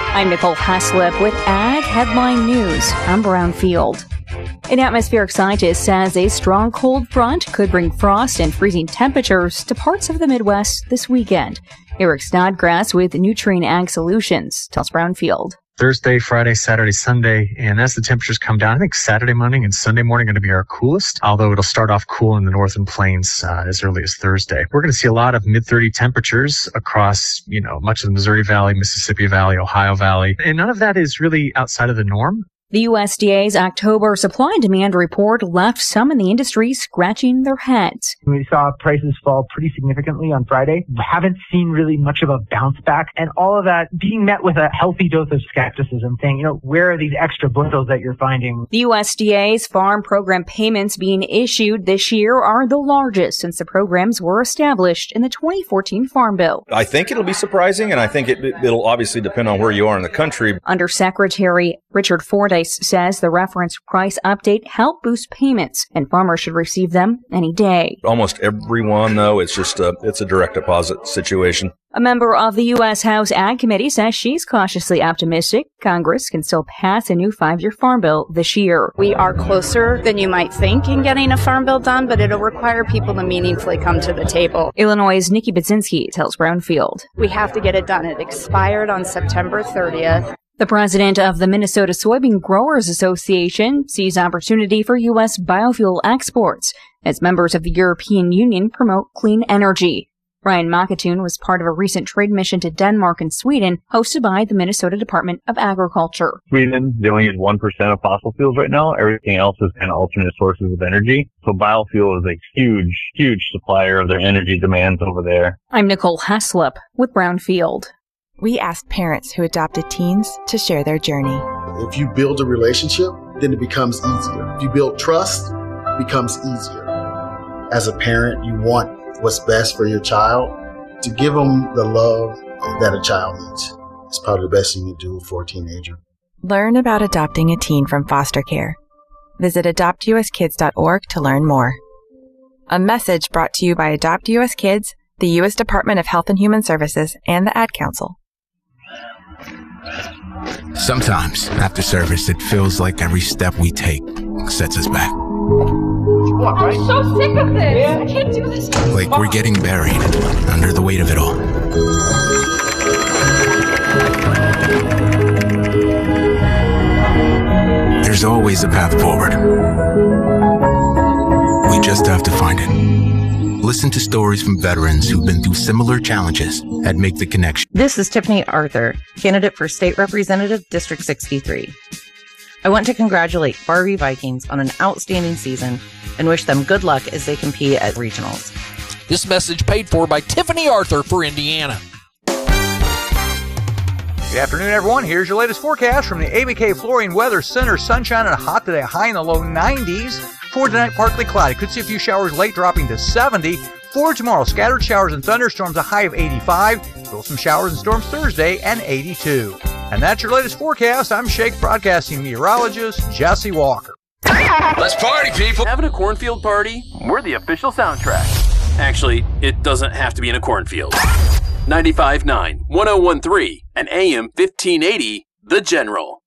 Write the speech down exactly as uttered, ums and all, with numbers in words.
I'm Nicole Haslip with Ag Headline News. I'm Brownfield. An atmospheric scientist says a strong cold front could bring frost and freezing temperatures to parts of the Midwest this weekend. Eric Snodgrass with Nutrien Ag Solutions tells Brownfield. Thursday, Friday, Saturday, Sunday, and as the temperatures come down, I think Saturday morning and Sunday morning are going to be our coolest, although it'll start off cool in the northern plains uh, as early as Thursday. We're going to see a lot of mid thirty temperatures across, you know, much of the Missouri Valley, Mississippi Valley, Ohio Valley, and none of that is really outside of the norm. The U S D A's October supply and demand report left some in the industry scratching their heads. We saw prices fall pretty significantly on Friday. We haven't seen really much of a bounce back, and all of that being met with a healthy dose of skepticism, saying, you know, where are these extra bushels that you're finding? The U S D A's farm program payments being issued this year are the largest since the programs were established in the twenty fourteen Farm Bill. I think it'll be surprising, and I think it, it'll obviously depend on where you are in the country. Undersecretary Richard Fordyce says the reference price update helped boost payments, and farmers should receive them any day. Almost everyone, though, it's just a, it's a direct deposit situation. A member of the U S House Ag Committee says she's cautiously optimistic Congress can still pass a new five-year farm bill this year. We are closer than you might think in getting a farm bill done, but it'll require people to meaningfully come to the table. Illinois' Nikki Budzinski tells Brownfield. We have to get it done. It expired on September thirtieth. The president of the Minnesota Soybean Growers Association sees opportunity for U S biofuel exports as members of the European Union promote clean energy. Ryan Makatoon was part of a recent trade mission to Denmark and Sweden hosted by the Minnesota Department of Agriculture. Sweden, they only use one percent of fossil fuels right now. Everything else is kind of alternate sources of energy. So biofuel is a huge, huge supplier of their energy demands over there. I'm Nicole Haslip with Brownfield. We asked parents who adopted teens to share their journey. If you build a relationship, then it becomes easier. If you build trust, it becomes easier. As a parent, you want what's best for your child. To give them the love that a child needs. It's probably the best thing you do for a teenager. Learn about adopting a teen from foster care. Visit adopt u s kids dot org to learn more. A message brought to you by Adopt U S Kids, the U S Department of Health and Human Services, and the Ad Council. Sometimes, after service, it feels like every step we take sets us back. I'm so sick of this. Yeah. I can't do this anymore. Like we're getting buried under the weight of it all. There's always a path forward. We just have to find it. Listen to stories from veterans who've been through similar challenges at Make the Connection. This is Tiffany Arthur, candidate for State Representative District sixty-three. I want to congratulate Barbie Vikings on an outstanding season and wish them good luck as they compete at regionals. This message paid for by Tiffany Arthur for Indiana. Good afternoon, everyone. Here's your latest forecast from the A B K Flooring Weather Center. Sunshine and hot today, high in the low nineties. For tonight, partly cloudy. Could see a few showers late, dropping to seventy. For tomorrow, scattered showers and thunderstorms, a high of eighty-five. Still some showers and storms Thursday, and eighty-two. And that's your latest forecast. I'm Shake Broadcasting meteorologist Jesse Walker. Let's party, people! Having a cornfield party? We're the official soundtrack. Actually, it doesn't have to be in a cornfield. ninety-five point nine, one oh one point three, and A M fifteen eighty, The General.